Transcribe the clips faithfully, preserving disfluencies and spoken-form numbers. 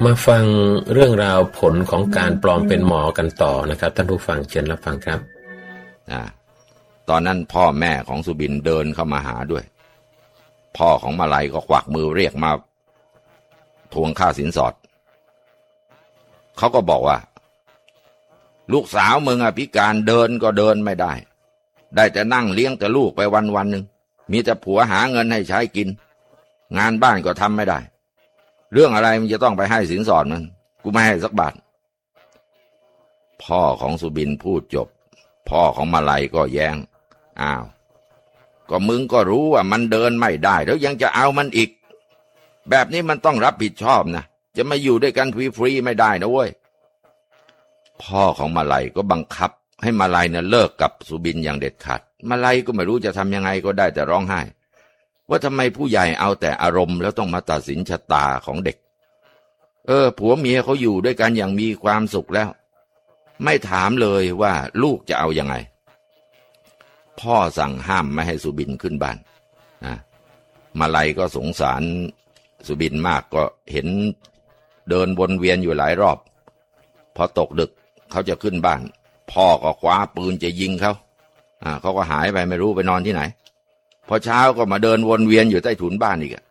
มาฟังเรื่องราวผลของการปลอมเป็นหมอกันต่อนะครับท่านผู้ฟังเชิญรับฟังครับอ่าตอนนั้นพ่อแม่ของสุบินเดินเข้ามาหาด้วยพ่อของมาลัยก็กวักมือเรียกมาทวงค่าสินสอดเขาก็บอกว่าลูกสาวมึงอะพิการเดินก็เดินไม่ได้ได้แต่นั่งเลี้ยงแต่ลูกไปวันวันหนึ่งมีแต่ผัวหาเงินให้ใช้กินงานบ้านก็ทำไม่ได้เรื่องอะไรมันจะต้องไปให้สินสอดมันกูไม่ให้สักบาทพ่อของสุบินพูดจบพ่อของมาลัยก็แย้งอ้าวก็มึงก็รู้ว่ามันเดินไม่ได้แล้วยังจะเอามันอีกแบบนี้มันต้องรับผิดชอบนะจะมาอยู่ด้วยกันฟรีๆไม่ได้นะเว้ยพ่อของมาลัยก็บังคับให้มาลัยเนี่ยเลิกกับสุบินอย่างเด็ดขาดมาลัยก็ไม่รู้จะทำยังไงก็ได้แต่ร้องไห้ว่าทำไมผู้ใหญ่เอาแต่อารมณ์แล้วต้องมาตัดสินชะตาของเด็กเออผัวเมียเขาอยู่ด้วยกันอย่างมีความสุขแล้วไม่ถามเลยว่าลูกจะเอายังไงพ่อสั่งห้ามไม่ให้สุบินขึ้นบ้านนะมาลัยก็สงสารสุบินมากก็เห็นเดินวนเวียนอยู่หลายรอบพอตกดึกเขาจะขึ้นบ้านพ่อก็คว้าปืนจะยิงเขาอ่าเขาก็หายไปไม่รู้ไปนอนที่ไหนพอเช้าก็มาเดินวนเวียนอยู่ใต้ถุนบ้านอีก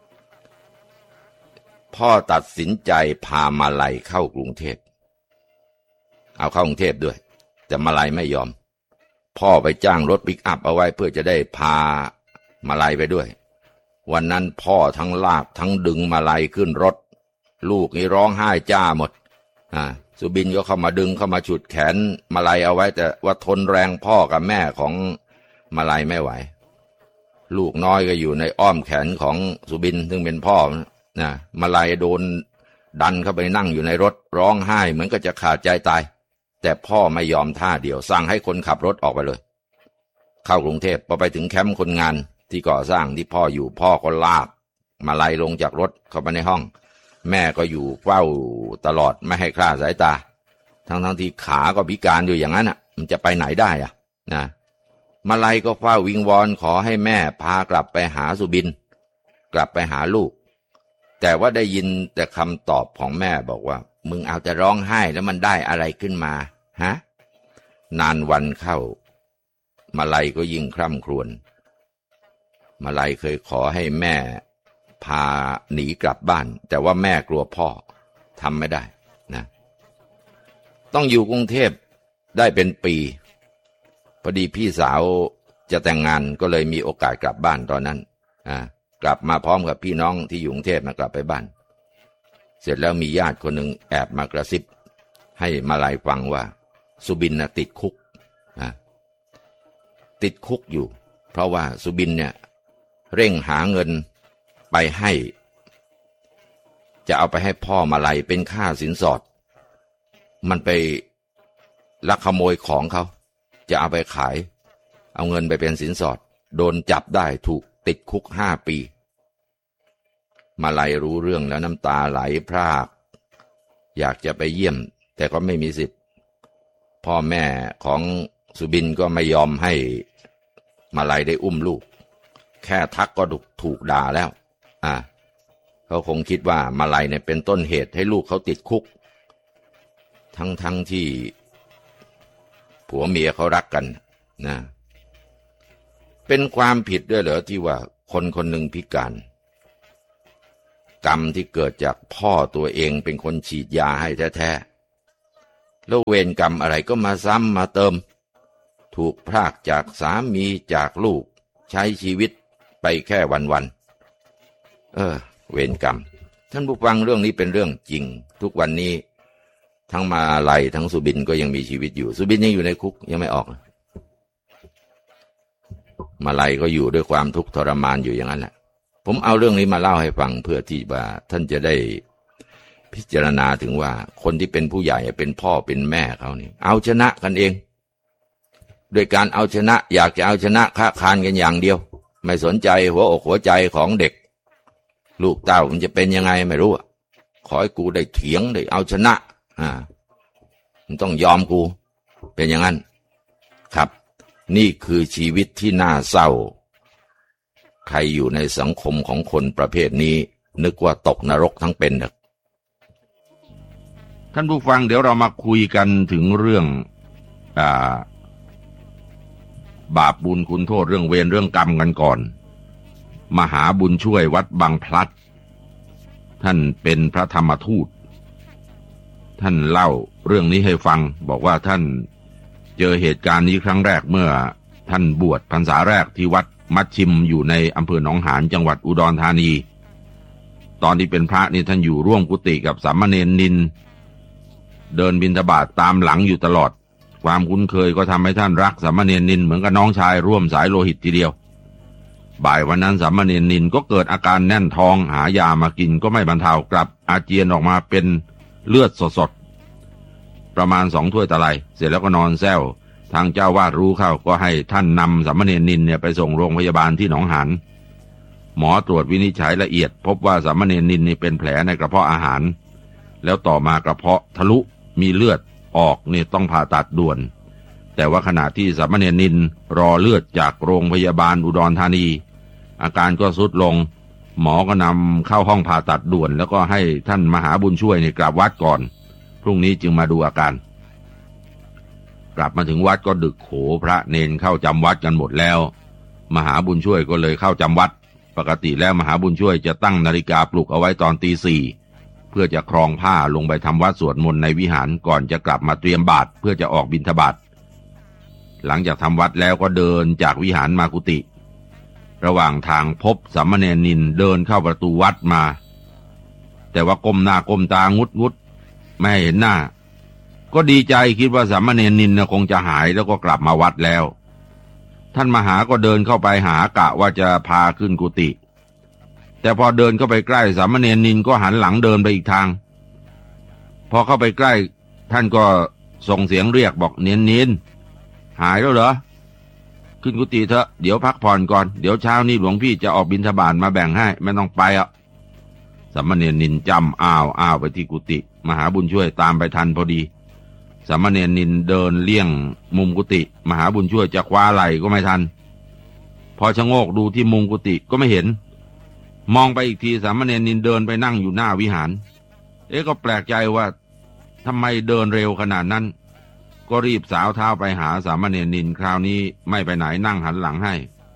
พ่อตัดสินใจพามาลัยเข้ากรุงเทพเอาเข้ากรุงเทพด้วยแต่มาลัยไม่ยอมพ่อไปจ้างรถปิกอัพเอาไว้เพื่อจะได้พามาลัยไปด้วยวันนั้นพ่อทั้งลากทั้งดึงมาลัยขึ้นรถลูกนี่ร้องไห้จ้าหมดอ่าสุบินก็เข้ามาดึงเข้ามาฉุดแขนมาลัยเอาไว้แต่ว่าทนแรงพ่อกับแม่ของมาลัยไม่ไหวลูกน้อยก็อยู่ในอ้อมแขนของสุบินซึ่งเป็นพ่อนะมาลัยโดนดันเข้าไปนั่งอยู่ในรถร้องไห้เหมือนก็จะขาดใจตายแต่พ่อไม่ยอมท่าเดียวสั่งให้คนขับรถออกไปเลยเข้ากรุงเทพพอไปถึงแคมป์คนงานที่ก่อสร้างที่พ่ออยู่พ่อก็ลากมาลัยลงจากรถเข้าไปในห้องแม่ก็อยู่เฝ้าตลอดไม่ให้คลาดสายตาทั้งทั้งที่ขาก็พิการอยู่อย่างนั้นอ่ะมันจะไปไหนได้อ่ะนะมาลัยก็เฝ้าวิงวอนขอให้แม่พากลับไปหาสุบินกลับไปหาลูกแต่ว่าได้ยินแต่คำตอบของแม่บอกว่ามึงเอาแต่ร้องไห้แล้วมันได้อะไรขึ้นมาฮะนานวันเข้ามาลัยก็ยิ่งคร่ำครวญมาลัยเคยขอให้แม่พาหนีกลับบ้านแต่ว่าแม่กลัวพ่อทำไม่ได้นะต้องอยู่กรุงเทพได้เป็นปีพอดีพี่สาวจะแต่งงานก็เลยมีโอกาสกลับบ้านตอนนั้นอ่ากลับมาพร้อมกับพี่น้องที่อยู่กรุงเทพมากลับไปบ้านเสร็จแล้วมีญาติคนหนึ่งแอบมากระซิบให้มาลัยฟังว่าสุบินน่ะติดคุกอ่าติดคุกอยู่เพราะว่าสุบินเนี่ยเร่งหาเงินไปให้จะเอาไปให้พ่อมาลัยเป็นค่าสินสอดมันไปลักขโมยของเขาจะเอาไปขายเอาเงินไปเป็นสินสอดโดนจับได้ถูกติดคุกห้าปีมาลัยรู้เรื่องแล้วน้ำตาไหลพรากอยากจะไปเยี่ยมแต่ก็ไม่มีสิทธิ์พ่อแม่ของสุบินก็ไม่ยอมให้มาลัยได้อุ้มลูกแค่ทักก็ถูกด่าแล้วอ่าเขาคงคิดว่ามาลัยเนี่ยเป็นต้นเหตุให้ลูกเขาติดคุกทั้งทั้งที่ผัวเมียเขารักกันนะเป็นความผิดด้วยเหรอที่ว่าคนคนหนึ่งพิการกรรมที่เกิดจากพ่อตัวเองเป็นคนฉีดยาให้แท้ๆแล้วเวรกรรมอะไรก็มาซ้ำมาเติมถูกพรากจากสามีจากลูกใช้ชีวิตไปแค่วันๆเออเวรกรรมท่านผู้ฟังเรื่องนี้เป็นเรื่องจริงทุกวันนี้ทั้งมาลัยทั้งสุบินก็ยังมีชีวิตอยู่สุบินยังอยู่ในคุกยังไม่ออกมาลัยก็อยู่ด้วยความทุกข์ทรมานอยู่อย่างนั้นแหละผมเอาเรื่องนี้มาเล่าให้ฟังเพื่อที่ว่าท่านจะได้พิจารณาถึงว่าคนที่เป็นผู้ใหญ่เป็นพ่อเป็นแม่เขานี่เอาชนะกันเองโดยการเอาชนะอยากจะเอาชนะค้าคานกันอย่างเดียวไม่สนใจหัวอกหัวใจของเด็กลูกเต้ามันจะเป็นยังไงไม่รู้ขอให้กูได้เถียงได้เอาชนะอ่ามันต้องยอมกูเป็นอย่างนั้นครับนี่คือชีวิตที่น่าเศร้าใครอยู่ในสังคมของคนประเภทนี้นึกว่าตกนรกทั้งเป็นเถอะท่านผู้ฟังเดี๋ยวเรามาคุยกันถึงเรื่องอ่าบาปบุญคุณโทษเรื่องเวรเรื่องกรรมกันก่อนมหาบุญช่วยวัดบางพลัดท่านเป็นพระธรรมทูตท่านเล่าเรื่องนี้ให้ฟังบอกว่าท่านเจอเหตุการณ์นี้ครั้งแรกเมื่อท่านบวชพรรษาแรกที่วัดมัชชิมอยู่ในอำเภอหนองหานจังหวัดอุดรธานีตอนที่เป็นพระนี่ท่านอยู่ร่วมกุฏิกับสามเณรนินเดินบิณฑบาตตามหลังอยู่ตลอดความคุ้นเคยก็ทำให้ท่านรักสามเณรนินเหมือนกับน้องชายร่วมสายโลหิตทีเดียวบ่ายวันนั้นสามเณรนินก็เกิดอาการแน่นท้องหายามากินก็ไม่บรรเทากลับอาเจียนออกมาเป็นเลือดสดๆประมาณสองถ้วยตะไลเสร็จแล้วก็นอนแซวทางเจ้าวาดรู้เข้าก็ให้ท่านนำสามเณรนินเนี่ยไปส่งโรงพยาบาลที่หนองหานหมอตรวจวินิจฉัยละเอียดพบว่าสามเณรนินนี่เป็นแผลในกระเพาะอาหารแล้วต่อมากระเพาะทะลุมีเลือดออกนี่ต้องผ่าตัดด่วนแต่ว่าขณะที่สามเณรนินรอเลือดจากโรงพยาบาลอุดรธานีอาการก็ทรุดลงหมอก็นำเข้าห้องผ่าตัดด่วนแล้วก็ให้ท่านมหาบุญช่วยนี่กราบวัดก่อนพรุ่งนี้จึงมาดูอาการกลับมาถึงวัดก็ดึกโขพระเนนเข้าจำวัดกันหมดแล้วมหาบุญช่วยก็เลยเข้าจำวัดปกติแล้วมหาบุญช่วยจะตั้งนาฬิกาปลุกเอาไว้ตอนตีสี่เพื่อจะครองผ้าลงไปทำวัดสวดมนต์ในวิหารก่อนจะกลับมาเตรียมบาตรเพื่อจะออกบิณฑบาตหลังจากทำวัดแล้วก็เดินจากวิหารมากุฏิระหว่างทางพบสามเณรนินเดินเข้าประตูวัดมาแต่ว่าก้มหน้าก้มตางุดงุดไม่เห็นหน้าก็ดีใจคิดว่าสามเณรนินคงจะหายแล้วก็กลับมาวัดแล้วท่านมหาก็เดินเข้าไปหากะว่าจะพาขึ้นกุฏิแต่พอเดินเข้าไปใกล้สามเณรนินก็หันหลังเดินไปอีกทางพอเข้าไปใกล้ท่านก็ส่งเสียงเรียกบอกเนียนนินหายแล้วเหรอขึ้นกุฏิเถอะเดี๋ยวพักผ่อนก่อนเดี๋ยวเช้านี้หลวงพี่จะออกบิณฑบาตมาแบ่งให้ไม่ต้องไปอ่ะสามเณรนินจำอ้าวอ้าวไปที่กุฏิมหาบุญช่วยตามไปทันพอดีสามเณรนินเดินเลี่ยงมุมกุฏิมหาบุญช่วยจะคว้าไหล่ก็ไม่ทันพอชะโงกดูที่มุมกุฏิก็ไม่เห็นมองไปอีกทีสามเณรนินเดินไปนั่งอยู่หน้าวิหารเอ๊ะก็แปลกใจว่าทำไมเดินเร็วขนาดนั้นก็รีบสาวเท้าไปหาสามเณรนินคราวนี้ไม่ไปไหนนั่งหันหลังให้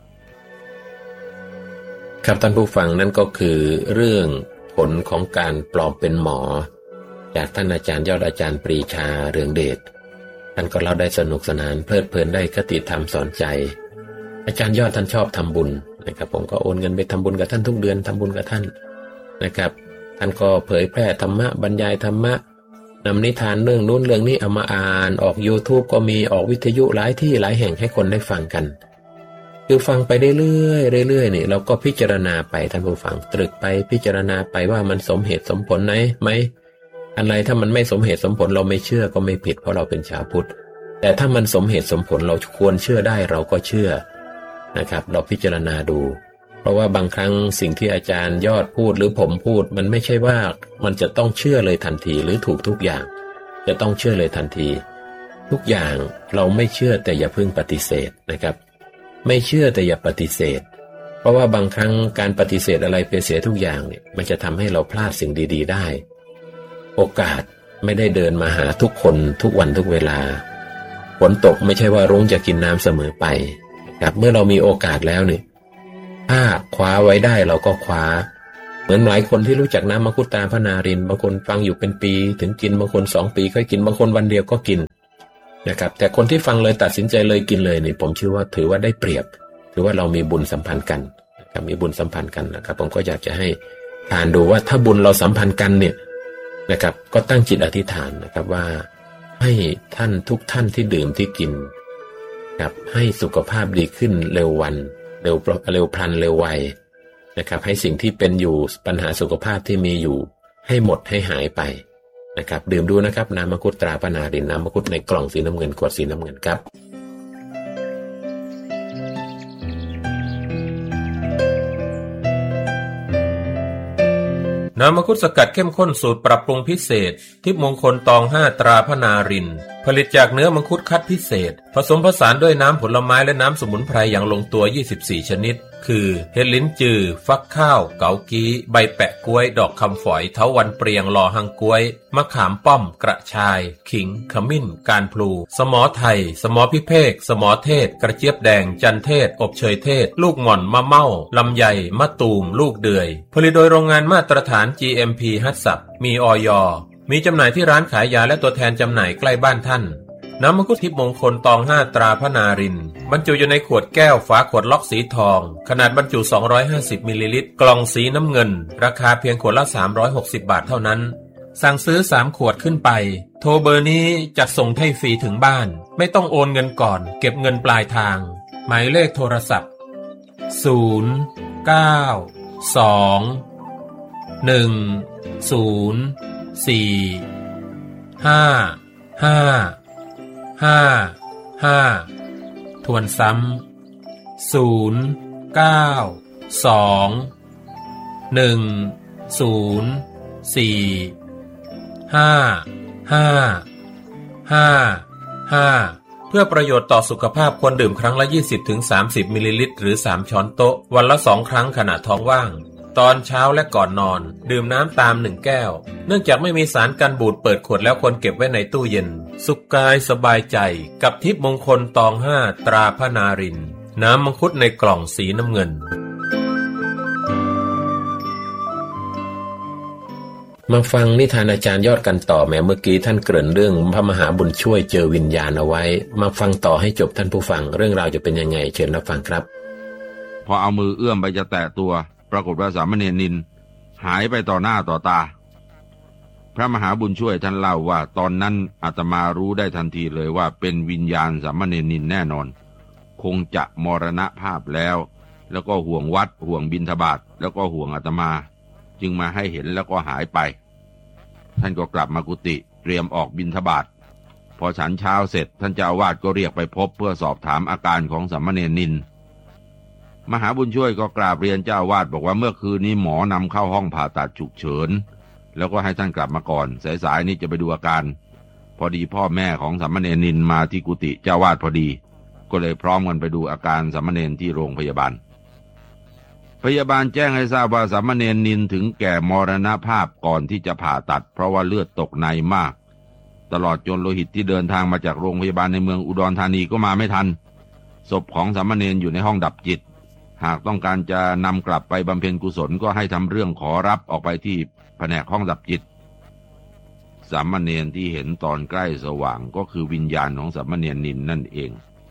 ครับท่านผู้ฟังนั่นก็คือเรื่องผลของการปลอมเป็นหมอจากท่านอาจารย์ยอดอาจารย์ปรีชาเรืองเดชท่านก็เล่าได้สนุกสนานเพลิดเพลินได้คติธรรมสอนใจอาจารย์ยอดท่านชอบทำบุญนะครับผมก็โอนเงินไปทำบุญกับท่านทุกเดือนทำบุญกับท่านนะครับท่านก็เผยแพร่ธรรมะบรรยายธรรมะนำนิทานเรื่องนู้นเรื่องนี้เอามาอ่านออก YouTube ก็มีออกวิทยุหลายที่หลายแห่งให้คนได้ฟังกันคือฟังไปเรื่อยๆเรื่อยๆนี่เราก็พิจารณาไปท่านผู้ฟังตรึกไปพิจารณาไปว่ามันสมเหตุสมผลไหมไหมอะไรถ้ามันไม่สมเหตุสมผลเราไม่เชื่อก็ไม่ผิดเพราะเราเป็นชาวพุทธแต่ถ้ามันสมเหตุสมผลเราควรเชื่อได้เราก็เชื่อนะครับเราพิจารณาดูเพราะว่าบางครั้งสิ่งที่อาจารย์ยอดพูดหรือผมพูดมันไม่ใช่ว่ามันจะต้องเชื่อเลยทันทีหรือถูกทุกอย่างจะต้องเชื่อเลยทันทีทุกอย่างเราไม่เชื่อแต่อย่าเพิ่งปฏิเสธนะครับไม่เชื่อแต่อย่าปฏิเสธเพราะว่าบางครั้งการปฏิเสธอะไรไปเสียทุกอย่างเนี่ยมันจะทำให้เราพลาดสิ่งดีๆได้โอกาสไม่ได้เดินมาหาทุกคนทุกวันทุกเวลาฝนตกไม่ใช่ว่ารุ้งจะกินน้ำเสมอไปครับเมื่อเรามีโอกาสแล้วเนี่ยถ้าคว้าไว้ได้เราก็คว้าเหมือนหลายคนที่รู้จักน้ำมังคุดตาพระนารินบางคนฟังอยู่เป็นปีถึงกินบางคนสองปีค่อยกินบางคนวันเดียวก็กินนะครับแต่คนที่ฟังเลยตัดสินใจเลยกินเลยนี่ผมเชื่อว่าถือว่าได้เปรียบถือว่าเรามีบุญสัมพันธ์กันนะครับมีบุญสัมพันธ์กันนะครับผมก็อยากจะให้ทานดูว่าถ้าบุญเราสัมพันธ์กันเนี่ยนะครับก็ตั้งจิตอธิษฐานนะครับว่าให้ท่านทุกท่านที่ดื่มที่กินครับให้สุขภาพดีขึ้นเร็ววันเร็วเร็วพลันเร็วไวนะครับให้สิ่งที่เป็นอยู่ปัญหาสุขภาพที่มีอยู่ให้หมดให้หายไปนะครับดื่มดูนะครับน้ำมังคุดตราพระนารินน้ำมังคุดในกล่องสีน้ำเงินขวดสีน้ำเงินครับน้ำมังคุดสกัดเข้มข้นสูตรปรับปรุงพิเศษทิพย์มงคลตองห้าตราพระนารินผลิตจากเนื้อมังคุดคัดพิเศษผสมผสานด้วยน้ำผลไม้และน้ำสมุนไพรอย่างลงตัวยี่สิบสี่ชนิดคือเห็ดลิ้นจือฟักข้าวเกากี้ใบแปะกล้วยดอกคำฝอยเถาวัลย์เปรียงหล่อหังกล้วยมะขามป้อมกระชายขิงขมิ้นการพลูสมอไทยสมอพิเภกสมอเทศกระเจี๊ยบแดงจันเทศอบเชยเทศลูกหม่อนมะเม่าลำไยมะตูมลูกเดือยผลิตโดยโรงงานมาตรฐาน จี เอ็ม พี ฮัตสับมีอย.มีจำหน่ายที่ร้านขายยาและตัวแทนจำหน่ายใกล้บ้านท่านน้ำมังคุดทิพย์มงคลตองห้าตราพระนารินทร์บรรจุอยู่ในขวดแก้วฝาขวดล็อกสีทองขนาดบรรจุสองร้อยห้าสิบมิลลิลิตรกล่องสีน้ำเงินราคาเพียงขวดละสามร้อยหกสิบบาทเท่านั้นสั่งซื้อสามขวดขึ้นไปโทรเบอร์นี้จัดส่งให้ฟรีถึงบ้านไม่ต้องโอนเงินก่อนเก็บเงินปลายทางหมายเลขโทรศัพท์ศูนย์ เก้า สอง หนึ่ง ศูนย์ สี่ ห้า ห้า ห้า ห้าทวนซ้ำศูนย์ เก้า สอง หนึ่ง ศูนย์ สี่ ห้า ห้า ห้า ห้าเพื่อประโยชน์ต่อสุขภาพควรดื่มครั้งละ ยี่สิบถึงสามสิบ มิลลิลิตรหรือสามช้อนโต๊ะวันละสองครั้งขณะท้องว่างตอนเช้าและก่อนนอนดื่มน้ำตามหนึ่งแก้วเนื่องจากไม่มีสารกันบูดเปิดขวดแล้วควรเก็บไว้ในตู้เย็นสุขกายสบายใจกับทิพย์มงคลตองห้าตราพระนารินทร์น้ำมังคุดในกล่องสีน้ำเงินมาฟังนิทานอาจารย์ยอดกันต่อแม้เมื่อกี้ท่านเกริ่นเรื่องพระมหาบุญช่วยเจอวิญญาณเอาไว้มาฟังต่อให้จบท่านผู้ฟังเรื่องราวจะเป็นยังไงเชิญรับฟังครับพอเอามือเอื้อมไปจะแตะตัวปรากฏว่าสามเณรนินหายไปต่อหน้าต่อตาพระมหาบุญช่วยท่านเล่าว่าตอนนั้นอาตมารู้ได้ทันทีเลยว่าเป็นวิญญาณสามเณรนินแน่นอนคงจะมรณภาพแล้วแล้วก็ห่วงวัดห่วงบิณฑบาตแล้วก็ห่วงอาตมาจึงมาให้เห็นแล้วก็หายไปท่านก็กลับมากุฏิเตรียมออกบิณฑบาตพอฉันเช้าเสร็จท่านเจ้าอาวาสก็เรียกไปพบเพื่อสอบถามอาการของสามเณรนินมหาบุญช่วยก็กราบเรียนเจ้าอาวาสบอกว่าเมื่อคืนนี้หมอนำเข้าห้องผ่าตัดฉุกเฉินแล้วก็ให้ท่านกลับมาก่อนสายๆนี้จะไปดูอาการพอดีพ่อแม่ของสามเณรนินมาที่กุฏิเจ้าอาวาสพอดีก็เลยพร้อมกันไปดูอาการสามเณรที่โรงพยาบาลพยาบาลแจ้งให้ทราบว่าสามเณรนินถึงแก่มรณภาพก่อนที่จะผ่าตัดเพราะว่าเลือดตกในมากตลอดจนโลหิตที่เดินทางมาจากโรงพยาบาลในเมืองอุดรธานีก็มาไม่ทันศพของสามเณรอยู่ในห้องดับจิตหากต้องการจะนำกลับไปบำเพ็ญกุศลก็ให้ทำเรื่องขอรับออกไปที่แผนกห้องดับจิตสามเณรที่เห็นตอนใกล้สว่างก็คือวิญญาณของสามเณรนินนั่นเอง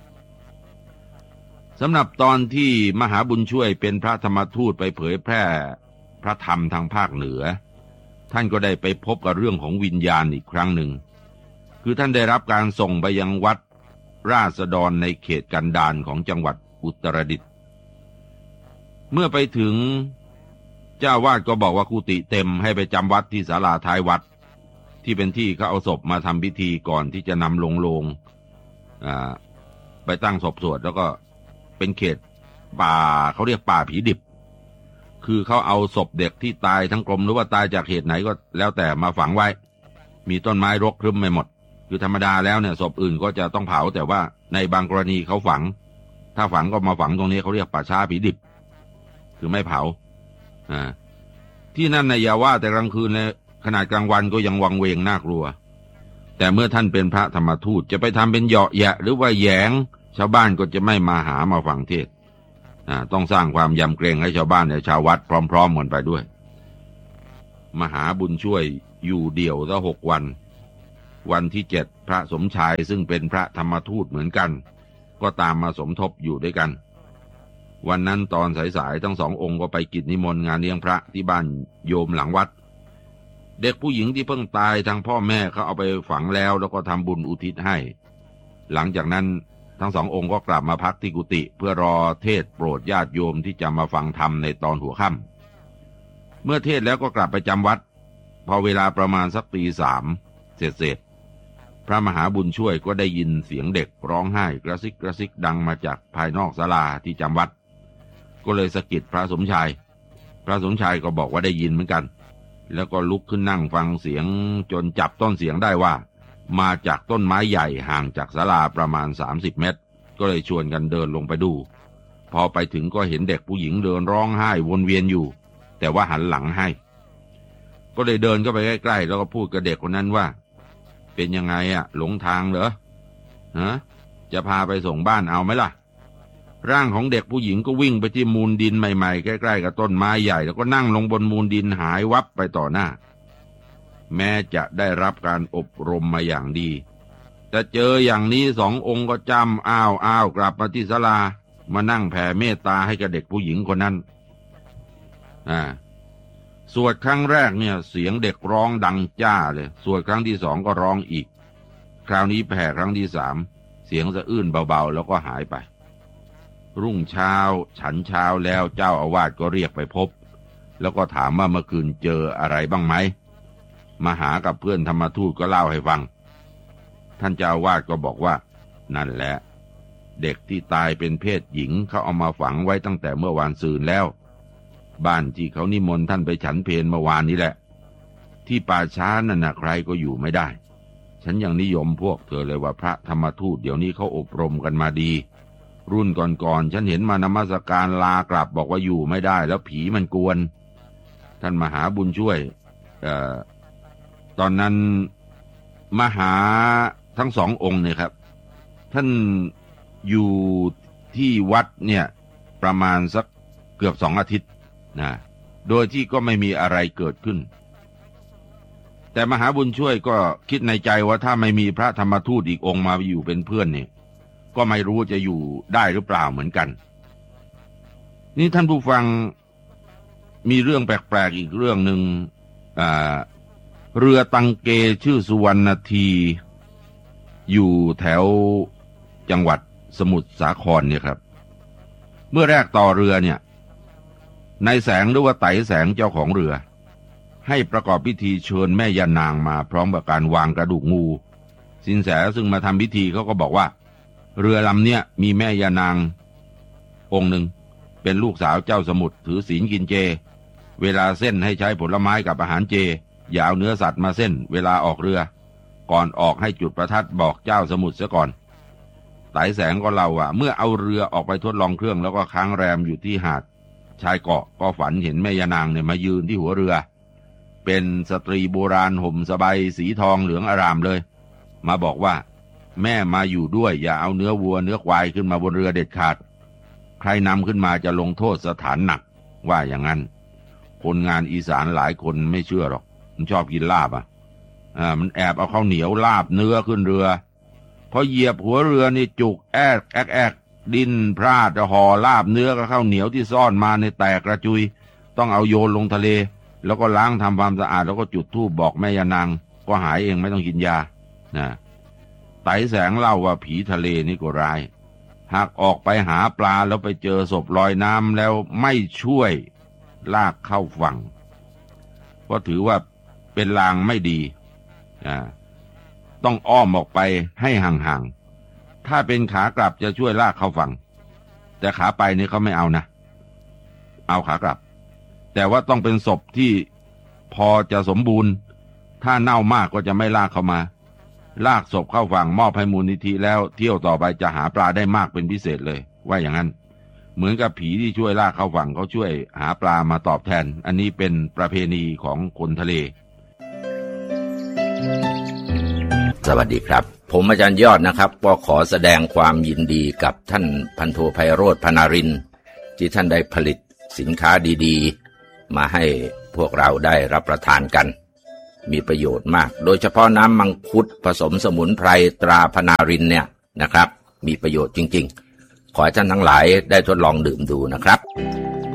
สำหรับตอนที่มหาบุญช่วยเป็นพระธรรมทูตไปเผยแพร่พระธรรมทางภาคเหนือท่านก็ได้ไปพบกับเรื่องของวิญญาณอีกครั้งหนึ่งคือท่านได้รับการส่งไปยังวัดราษฎรในเขตกันดารของจังหวัดอุตรดิตถ์เมื่อไปถึงเจ้าวาดก็บอกว่ากุฏิเต็มให้ไปจำวัดที่ศาลาท้ายวัดที่เป็นที่เขาเอาศพมาทำพิธีก่อนที่จะนำลงโลงอ่าไปตั้งศพสวดแล้วก็เป็นเขตป่าเขาเรียกป่าผีดิบคือเขาเอาศพเด็กที่ตายทั้งกลมหรือว่าตายจากเหตุไหนก็แล้วแต่มาฝังไว้มีต้นไม้รกครึ้มไปหมดคือธรรมดาแล้วเนี่ยศพอื่นก็จะต้องเผาแต่ว่าในบางกรณีเขาฝังถ้าฝังก็มาฝังตรงนี้เขาเรียกป่าช้าผีดิบคือไม่เผาอ่าที่นั่นในยาว่าแต่กลางคืนในขนาดกลางวันก็ยังวังเวงน่ากลัวแต่เมื่อท่านเป็นพระธรรมทูตจะไปทำเป็นเหยาะแยะหรือว่าแยงชาวบ้านก็จะไม่มาหามาฟังเทศอ่าต้องสร้างความยำเกรงให้ชาวบ้านและชาววัดพร้อมๆกันไปด้วยมหาบุญช่วยอยู่เดี่ยวซะหกวันวันที่เจ็ดพระสมชายซึ่งเป็นพระธรรมทูตเหมือนกันก็ตามมาสมทบอยู่ด้วยกันวันนั้นตอนสายๆทั้งสององค์ก็ไปกิจนิมนต์งานเลี้ยงพระที่บ้านโยมหลังวัดเด็กผู้หญิงที่เพิ่งตายทางพ่อแม่เขาเอาไปฝังแล้วแล้วก็ทำบุญอุทิศให้หลังจากนั้นทั้งสององค์ก็กลับมาพักที่กุฏิเพื่อรอเทศโปรดญาติโยมที่จะมาฟังธรรมในตอนหัวค่ำเมื่อเทศแล้วก็กลับไปจำวัดพอเวลาประมาณสักตีสามเสร็จพระมหาบุญช่วยก็ได้ยินเสียงเด็กร้องไห้กระซิกกระซิกดังมาจากภายนอกศาลาที่จำวัดก็เลยสะกิดพระสมชายพระสมชายก็บอกว่าได้ยินเหมือนกันแล้วก็ลุกขึ้นนั่งฟังเสียงจนจับต้นเสียงได้ว่ามาจากต้นไม้ใหญ่ห่างจากศาลาประมาณสามสิบเมตรก็เลยชวนกันเดินลงไปดูพอไปถึงก็เห็นเด็กผู้หญิงเดินร้องไห้วนเวียนอยู่แต่ว่าหันหลังให้ก็เลยเดินเข้าไปใกล้ๆแล้วก็พูดกับเด็กคนนั้นว่าเป็นยังไงอะหลงทางเหรอฮะจะพาไปส่งบ้านเอาไหมล่ะร่างของเด็กผู้หญิงก็วิ่งไปที่มูลดินใหม่ๆใกล้ๆกับต้นไม้ใหญ่แล้วก็นั่งลงบนมูลดินหายวับไปต่อหน้าแม้จะได้รับการอบรมมาอย่างดีแต่เจออย่างนี้สององค์ก็จำอ้าวอ้าวกลับมาที่ศาลามานั่งแผ่เมตตาให้กับเด็กผู้หญิงคนนั้นอ่าสวดครั้งแรกเนี่ยเสียงเด็กร้องดังจ้าเลยสวดครั้งที่สองก็ร้องอีกคราวนี้แผ่ครั้งที่สามเสียงสะอื้นเบาๆแล้วก็หายไปรุ่งเช้าฉันเช้าแล้วเจ้าอาวาสก็เรียกไปพบแล้วก็ถามว่าเมื่อคืนเจออะไรบ้างไหมมาหากับเพื่อนธรรมทูตก็เล่าให้ฟังท่านเจ้าอาวาสก็บอกว่านั่นแหละเด็กที่ตายเป็นเพศหญิงเขาเอามาฝังไว้ตั้งแต่เมื่อวานซืนแล้วบ้านที่เขานิมนต์ท่านไปฉันเพลเมื่อวานนี้แหละที่ป่าช้านั่นนะใครก็อยู่ไม่ได้ฉันยังนิยมพวกเธอเลยว่าพระธรรมทูตเดี๋ยวนี้เขาอบรมกันมาดีรุ่นก่อนๆฉันเห็นมานมัสการลากลับบอกว่าอยู่ไม่ได้แล้วผีมันกวนท่านมหาบุญช่วยเอ่อตอนนั้นมหาทั้งสององค์เนี่ยครับท่านอยู่ที่วัดเนี่ยประมาณสักเกือบสองอาทิตย์นะโดยที่ก็ไม่มีอะไรเกิดขึ้นแต่มหาบุญช่วยก็คิดในใจว่าถ้าไม่มีพระธรรมทูตอีกองค์มาอยู่เป็นเพื่อนเนี่ยก็ไม่รู้จะอยู่ได้หรือเปล่าเหมือนกันนี่ท่านผู้ฟังมีเรื่องแปลกๆอีกเรื่องหนึ่งอ่าเรือตังเกชื่อสุวรรณทีอยู่แถวจังหวัดสมุทรสาครเนี่ยครับเมื่อแรกต่อเรือเนี่ยนายแสงหรือว่าไตแสงเจ้าของเรือให้ประกอบพิธีเชิญแม่ย่านางมาพร้อมกับการวางกระดูกงูสินแสซึ่งมาทำพิธีเขาก็บอกว่าเรือลำเนี้ยมีแม่ย่านางองค์หนึ่งเป็นลูกสาวเจ้าสมุทรถือศีลกินเจเวลาเส้นให้ใช้ผลไม้กับอาหารเจอย่าเอาเนื้อสัตว์มาเส้นเวลาออกเรือก่อนออกให้จุดประทัดบอกเจ้าสมุทรเสียก่อนไตแสงก็เล่าว่าเมื่อเอาเรือออกไปทดลองเครื่องแล้วก็ค้างแรมอยู่ที่หาดชายเกาะก็ฝันเห็นแม่ย่านางเนี่ยมายืนที่หัวเรือเป็นสตรีโบราณห่มสบายสีทองเหลืองอารามเลยมาบอกว่าแม่มาอยู่ด้วยอย่าเอาเนื้อวัวเนื้อควายขึ้นมาบนเรือเด็ดขาดใครนำขึ้นมาจะลงโทษสถานหนักว่าอย่างนั้นคนงานอีสานหลายคนไม่เชื่อหรอกมันชอบกินลาบอ่ะอ่ามันแอบเอาข้าวเหนียวลาบเนื้อขึ้นเรือพอเหยียบหัวเรือนี่จุกแอกแอกแอกดินพลาดจะห่อลาบเนื้อกับข้าวเหนียวที่ซ่อนมาในแตกกระจุยต้องเอาโยนลงทะเลแล้วก็ล้างทำความสะอาดแล้วก็จุดธูปบอกแม่ย่านางก็หายเองไม่ต้องกินยานะไตแสงเล่าว่าผีทะเลนี่ก็ร้ายหากออกไปหาปลาแล้วไปเจอศพลอยน้ำแล้วไม่ช่วยลากเข้าฝั่งก็ถือว่าเป็นลางไม่ดีอ่าต้องอ้อมออกไปให้ห่างๆถ้าเป็นขากลับจะช่วยลากเข้าฝั่งแต่ขาไปนี่เขาไม่เอานะเอาขากลับแต่ว่าต้องเป็นศพที่พอจะสมบูรณ์ถ้าเน่ามากก็จะไม่ลากเข้ามาลากศพเข้าฝั่งมอบให้มูลนิธิแล้วเที่ยวต่อไปจะหาปลาได้มากเป็นพิเศษเลยว่าอย่างนั้นเหมือนกับผีที่ช่วยลากเข้าฝั่งเขาช่วยหาปลามาตอบแทนอันนี้เป็นประเพณีของคนทะเลสวัสดีครับผมอาจารย์ยอดนะครับก็ขอแสดงความยินดีกับท่านพันโทไพโรจน์ พนารินทร์ที่ท่านได้ผลิตสินค้าดีๆมาให้พวกเราได้รับประทานกันมีประโยชน์มากโดยเฉพาะน้ำมังคุดผสมสมุนไพรตราพนารินทร์เนี่ยนะครับมีประโยชน์จริงๆขอให้ท่านทั้งหลายได้ทดลองดื่มดูนะครับ